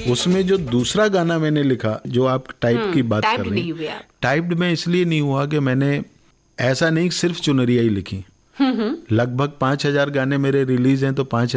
उसमें जो दूसरा गाना मैंने लिखा, जो आप टाइप की बात कर रही हैं, टाइप्ड में इसलिए नहीं हुआ कि मैंने ऐसा नहीं सिर्फ चुनरिया ही लिखी। लगभग 5,000 गाने मेरे रिलीज हैं, तो 5,000